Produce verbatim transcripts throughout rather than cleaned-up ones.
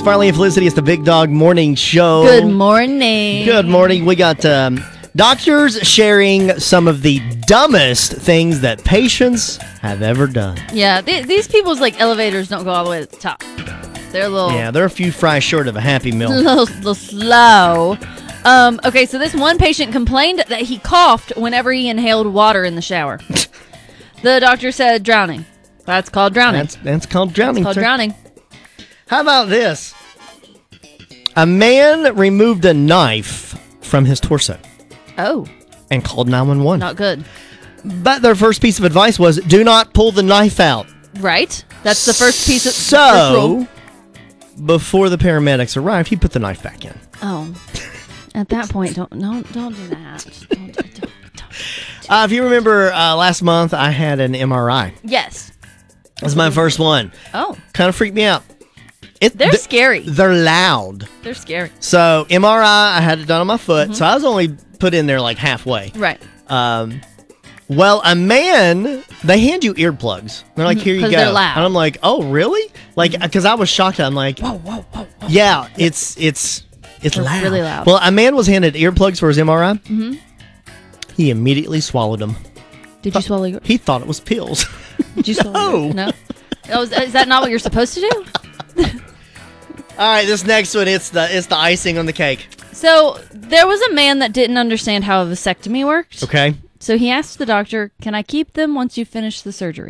Farley and Felicity. It's the Big Dog Morning Show. Good morning. Good morning. We got um, doctors sharing some of the dumbest things that patients have ever done. Yeah, th- these people's like elevators don't go all the way to the top. They're a little, Yeah, they're a few fries short of a Happy Meal. a little, little slow. Um, okay, so this one patient complained that he coughed whenever he inhaled water in the shower. The doctor said drowning. That's called drowning. That's, that's called drowning. It's called sir. drowning. How about this? A man removed a knife from his torso Oh, and called nine one one. not good. But their first piece of advice was, do not pull the knife out. Right? That's the first piece of first So, rule. before the paramedics arrived, he put the knife back in. Oh, at that point, don't no, don't do that. Don't, don't, don't, don't. Uh, if you remember, uh, last month I had an M R I. Yes. This was my first one. Oh, Kind of freaked me out. It, they're th- scary. They're loud. They're scary. So M R I, I had it done on my foot. Mm-hmm. So I was only put in there like halfway. Right. Um, well, a man, they hand you earplugs. They're like, here you go. 'Cause they're loud. And I'm like, oh, really? Like, because I was shocked. I'm like, Whoa, whoa, whoa, whoa. yeah, it's it's it's They're loud. really loud. Well, a man was handed earplugs for his M R I. Mm-hmm. He immediately swallowed them. Did you swallow your? He thought it was pills. Did you swallow your? No. Oh, is, is that not what you're supposed to do? All right, this next one, it's the it's the icing on the cake. So there was a man that didn't understand how a vasectomy worked. Okay. So he asked the doctor, "Can I keep them once you finish the surgery?"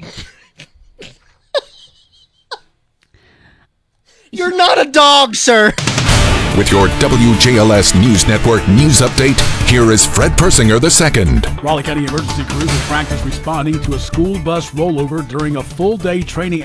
You're not a dog, sir. With your W J L S News Network news update, here is Fred Persinger the second. Raleigh County Emergency Crews in practice responding to a school bus rollover during a full-day training